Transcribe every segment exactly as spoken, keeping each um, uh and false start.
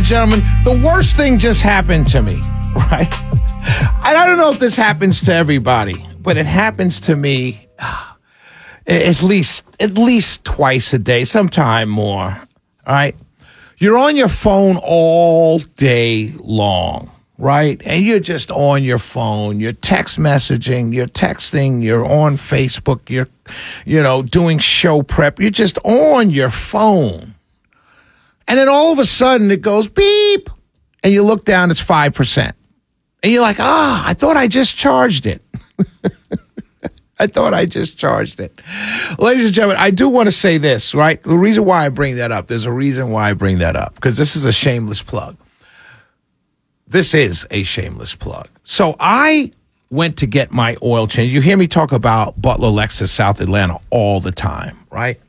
gentlemen, the worst thing just happened to me, right? And I don't know if this happens to everybody, but it happens to me uh, at least at least twice a day, sometime more, all right? You're on your phone all day long, right? And you're just on your phone. You're text messaging, you're texting, you're on Facebook, you're, you know, doing show prep. You're just on your phone. And then all of a sudden it goes beep, and you look down, it's five percent. And you're like, ah, I thought I just charged it. I thought I just charged it. Ladies and gentlemen, I do want to say this, right? The reason why I bring that up, there's a reason why I bring that up, because this is a shameless plug. This is a shameless plug. So I went to get my oil change. You hear me talk about Butler Lexus South Atlanta all the time, right?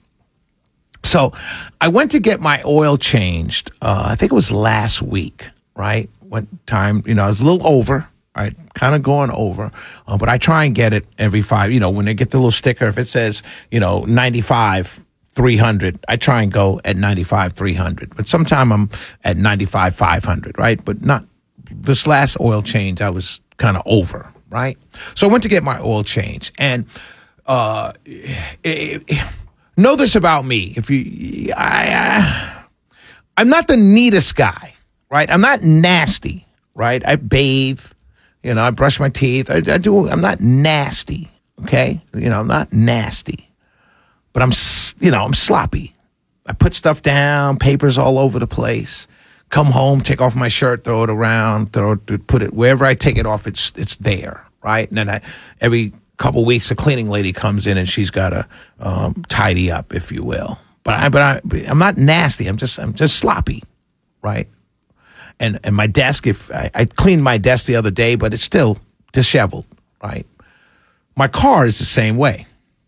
So I went to get my oil changed, uh, I think it was last week, right? One time, you know, I was a little over. I kind of going over, uh, but I try and get it every five. You know, when they get the little sticker, if it says, you know, ninety-five, three hundred, I try and go at ninety-five, three hundred. But sometime I'm at ninety-five, five hundred, right? But not this last oil change, I was kind of over, right? So I went to get my oil change, and uh, it, it, know this about me. If you, I, I, I'm not the neatest guy, right? I'm not nasty, right? I bathe. You know, I brush my teeth. I, I do. I'm not nasty. Okay. You know, I'm not nasty, but I'm, you know, I'm sloppy. I put stuff down, papers all over the place. Come home, take off my shirt, throw it around, throw it, put it wherever I take it off. It's it's there, right? And then I every couple weeks, a cleaning lady comes in and she's got to um, tidy up, if you will. But I, but I, I'm not nasty. I'm just I'm just sloppy, right? And and my desk, if I, I cleaned my desk the other day, but it's still disheveled, right? My car is the same way.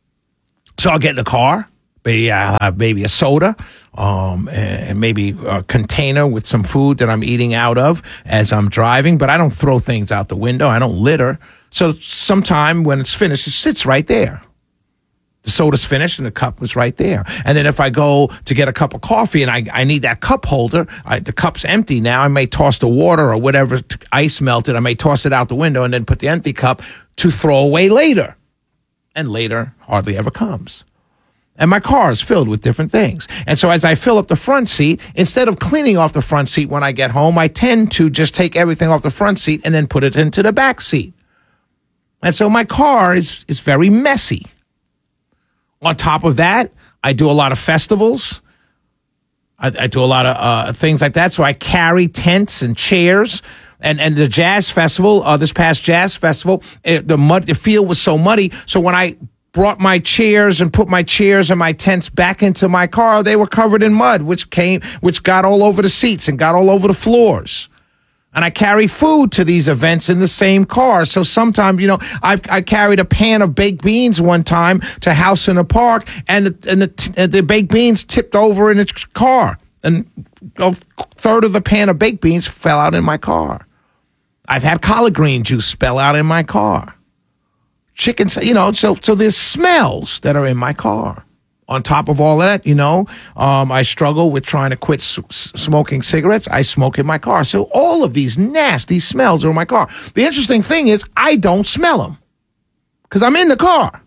So I'll get in the car, maybe I'll have maybe a soda, um, and maybe a container with some food that I'm eating out of as I'm driving, but I don't throw things out the window. I don't litter. So sometime when it's finished, it sits right there. The soda's finished and the cup was right there. And then if I go to get a cup of coffee and I, I need that cup holder, I, the cup's empty now, I may toss the water or whatever, ice melted, I may toss it out the window and then put the empty cup to throw away later. And later hardly ever comes. And my car is filled with different things. And so as I fill up the front seat, instead of cleaning off the front seat when I get home, I tend to just take everything off the front seat and then put it into the back seat. And so my car is, is very messy. On top of that, I do a lot of festivals. I, I do a lot of uh, things like that. So I carry tents and chairs. And and the jazz festival, uh, this past jazz festival, it, the mud, the field was so muddy. So when I brought my chairs and put my chairs and my tents back into my car, they were covered in mud, which came, which got all over the seats and got all over the floors. And I carry food to these events in the same car. So sometimes, you know, I've, I carried a pan of baked beans one time to House in the Park, and the, and the, and the baked beans tipped over in the car. And a third of the pan of baked beans fell out in my car. I've had collard green juice spill out in my car. Chicken, you know, so so there's smells that are in my car. On top of all that, you know, um, I struggle with trying to quit s- smoking cigarettes. I smoke in my car. So all of these nasty smells are in my car. The interesting thing is I don't smell them because I'm in the car.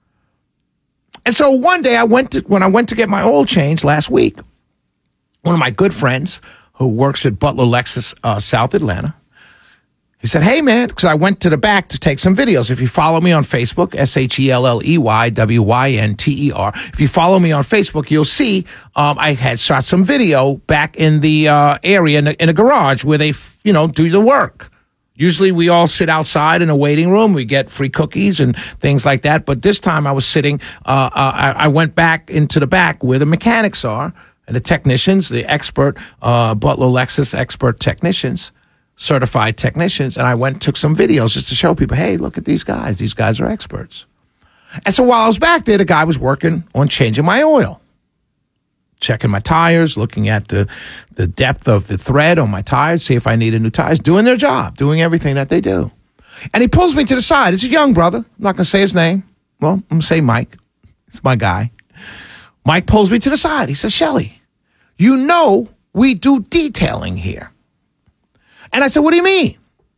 And so one day I went to, when I went to get my oil change last week, one of my good friends who works at Butler Lexus, uh, South Atlanta, he said, hey, man, because I went to the back to take some videos. If you follow me on Facebook, S H E L L E Y W Y N T E R, if you follow me on Facebook, you'll see um, I had shot some video back in the uh, area, in the, in the garage where they, you know, do the work. Usually we all sit outside in a waiting room. We get free cookies and things like that. But this time I was sitting, uh, uh, I, I went back into the back where the mechanics are and the technicians, the expert uh, Butler Lexus expert technicians, certified technicians, and I went and took some videos just to show people, hey, look at these guys. These guys are experts. And so while I was back there, the guy was working on changing my oil, checking my tires, looking at the, the depth of the thread on my tires, see if I needed new tires, doing their job, doing everything that they do. And he pulls me to the side. It's a young brother. I'm not going to say his name. Well, I'm going to say Mike. It's my guy. Mike pulls me to the side. He says, Shelly, you know we do detailing here. And I said, what do you mean?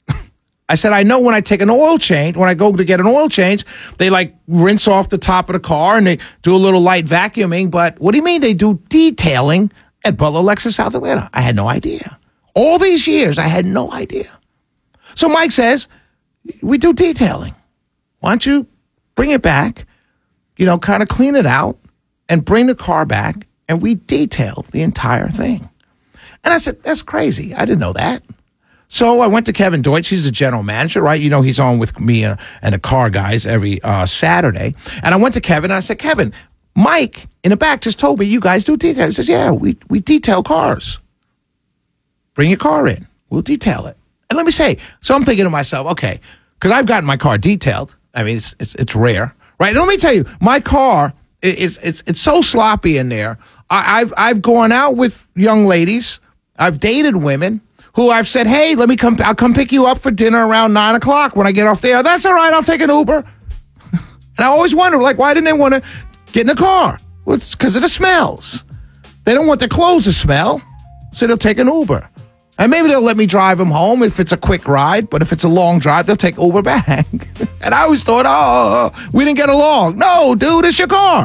I said, I know when I take an oil change, when I go to get an oil change, they like rinse off the top of the car and they do a little light vacuuming. But what do you mean they do detailing at Butler Lexus South Atlanta? I had no idea. All these years, I had no idea. So Mike says, we do detailing. Why don't you bring it back, you know, kind of clean it out and bring the car back and we detail the entire thing. And I said, that's crazy. I didn't know that. So I went to Kevin Deutsch. He's the general manager, right? You know, he's on with me uh, and the car guys every uh, Saturday. And I went to Kevin and I said, Kevin, Mike in the back just told me you guys do detail. He said, yeah, we, we detail cars. Bring your car in. We'll detail it. And let me say, so I'm thinking to myself, okay, because I've gotten my car detailed. I mean, it's it's, it's rare, right? And let me tell you, my car is it's it's so sloppy in there. I, I've I've gone out with young ladies. I've dated women who I've said, hey, let me come, I'll come pick you up for dinner around nine o'clock when I get off there. That's all right, I'll take an Uber. And I always wonder, like, why didn't they want to get in the car? Well, it's because of the smells. They don't want their clothes to smell, so they'll take an Uber. And maybe they'll let me drive them home if it's a quick ride, but if it's a long drive, they'll take Uber back. And I always thought, oh, we didn't get along. No, dude, it's your car.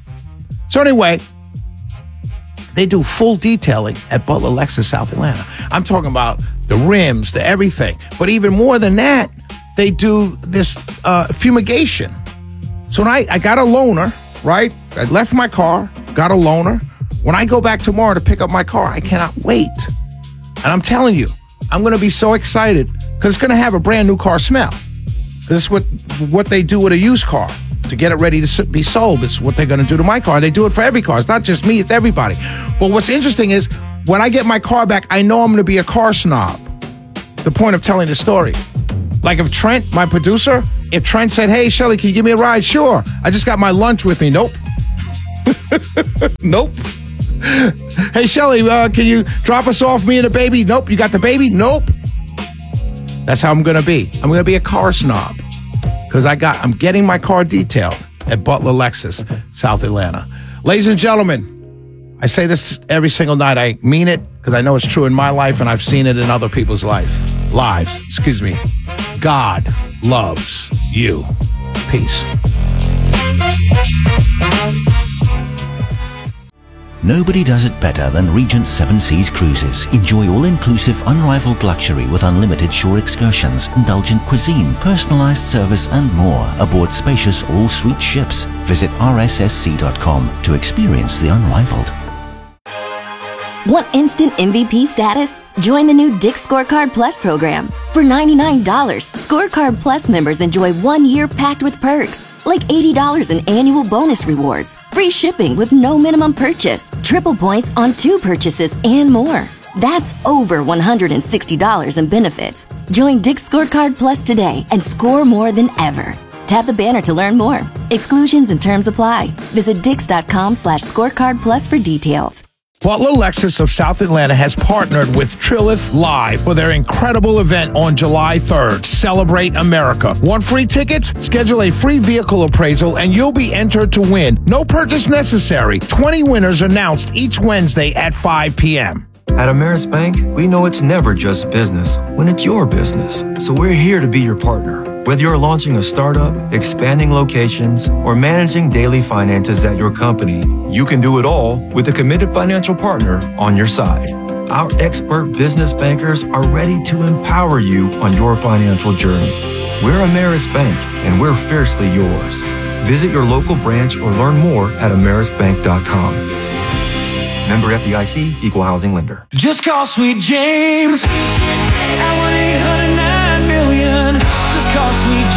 So anyway, they do full detailing at Butler Lexus South Atlanta. I'm talking about the rims, the everything. But even more than that, they do this uh, fumigation. So when I, I got a loaner, right? I left my car, got a loaner. When I go back tomorrow to pick up my car, I cannot wait. And I'm telling you, I'm going to be so excited because it's going to have a brand new car smell. This is what, what they do with a used car. To get it ready to be sold. This is what they're going to do to my car. They do it for every car. It's not just me, it's everybody. But what's interesting is when I get my car back, I know I'm going to be a car snob. The point of telling the story. Like if Trent, my producer, if Trent said, hey, Shelly, can you give me a ride? Sure. I just got my lunch with me. Nope. Nope. Hey, Shelly, uh, can you drop us off, me and the baby? Nope. You got the baby? Nope. That's how I'm going to be. I'm going to be a car snob. Because I got, I'm getting my car detailed at Butler Lexus, South Atlanta. Ladies and gentlemen, I say this every single night. I mean it because I know it's true in my life and I've seen it in other people's life, lives. Excuse me. God loves you. Peace. Nobody does it better than Regent Seven Seas Cruises. Enjoy all-inclusive, unrivaled luxury with unlimited shore excursions, indulgent cuisine, personalized service, and more aboard spacious all-suite ships. Visit r s s c dot com to experience the unrivaled. Want instant M V P status? Join the new Dick's Scorecard Plus program. For ninety-nine dollars, Scorecard Plus members enjoy one year packed with perks. Like eighty dollars in annual bonus rewards, free shipping with no minimum purchase, triple points on two purchases, and more. That's over one hundred sixty dollars in benefits. Join Dick's Scorecard Plus today and score more than ever. Tap the banner to learn more. Exclusions and terms apply. Visit dix.com slash scorecard plus for details. Butler Lexus of South Atlanta has partnered with Trilith Live for their incredible event on July third. Celebrate America. Want free tickets? Schedule a free vehicle appraisal and you'll be entered to win. No purchase necessary. twenty winners announced each Wednesday at five p.m. At Ameris Bank, we know it's never just business when it's your business. So we're here to be your partner. Whether you're launching a startup, expanding locations, or managing daily finances at your company, you can do it all with a committed financial partner on your side. Our expert business bankers are ready to empower you on your financial journey. We're Ameris Bank, and we're fiercely yours. Visit your local branch or learn more at ameris bank dot com. Member F D I C, Equal Housing Lender. Just call Sweet James at one eight hundred nine million. Just call Sweet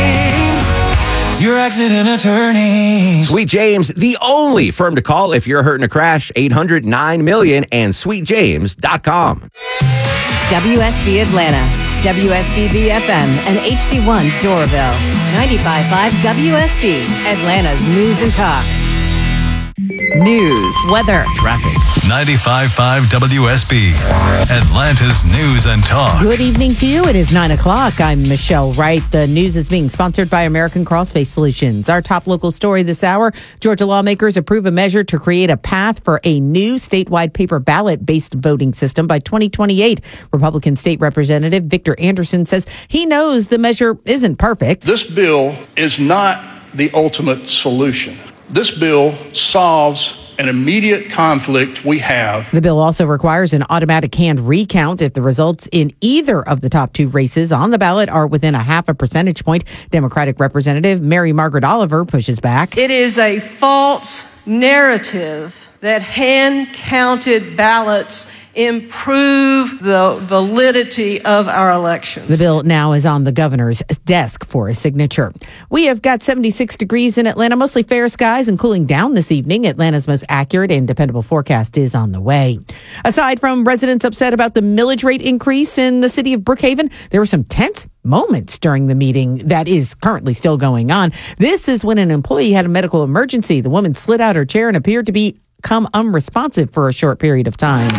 James, your accident attorney. Sweet James, the only firm to call if you're hurt in a crash. eight hundred nine million and sweet james dot com. W S B Atlanta, W S B B F M, and H D one Doraville. ninety-five point five W S B, Atlanta's News and Talk. News, weather, traffic. ninety-five point five W S B, Atlanta's News and Talk. Good evening to you. It is nine o'clock. I'm Michelle Wright. The news is being sponsored by American Crossface Solutions. Our top local story this hour, Georgia lawmakers approve a measure to create a path for a new statewide paper ballot-based voting system by twenty twenty-eight. Republican State Representative Victor Anderson says he knows the measure isn't perfect. This bill is not the ultimate solution. This bill solves an immediate conflict we have. The bill also requires an automatic hand recount if the results in either of the top two races on the ballot are within a half a percentage point. Democratic Representative Mary Margaret Oliver pushes back. It is a false narrative that hand-counted ballots improve the validity of our elections. The bill now is on the governor's desk for a signature. We have got seventy-six degrees in Atlanta, mostly fair skies and cooling down this evening. Atlanta's most accurate and dependable forecast is on the way. Aside from residents upset about the millage rate increase in the city of Brookhaven, there were some tense moments during the meeting that is currently still going on. This is when an employee had a medical emergency. The woman slid out her chair and appeared to become unresponsive for a short period of time.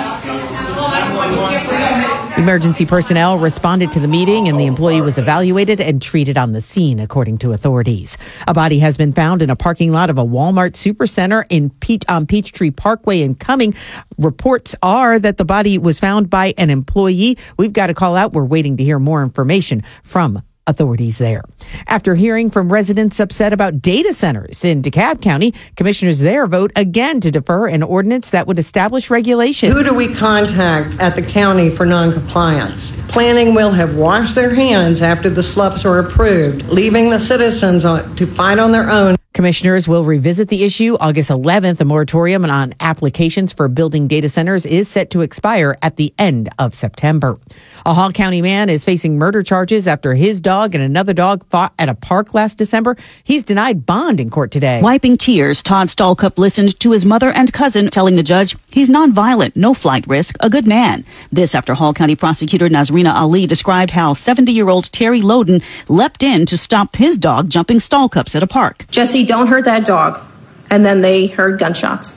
Emergency personnel responded to the meeting and the employee was evaluated and treated on the scene, according to authorities. A body has been found in a parking lot of a Walmart supercenter in Peach, on Peachtree Parkway in Cumming. Reports are that the body was found by an employee. We've got to call out. We're waiting to hear more information from authorities there. After hearing from residents upset about data centers in DeKalb County, commissioners there vote again to defer an ordinance that would establish regulations. Who do we contact at the county for noncompliance? Planning will have washed their hands after the S L U Ps are approved, leaving the citizens on, to fight on their own. Commissioners will revisit the issue August eleventh. A moratorium on applications for building data centers is set to expire at the end of September. A Hall County man is facing murder charges after his dog and another dog fought at a park last December. He's denied bond in court today. Wiping tears, Todd Stallcup listened to his mother and cousin telling the judge he's nonviolent, no flight risk, a good man. This after Hall County prosecutor Nazrina Ali described how seventy-year-old Terry Loden leapt in to stop his dog jumping Stallcups at a park. Jesse, don't hurt that dog. And then they heard gunshots.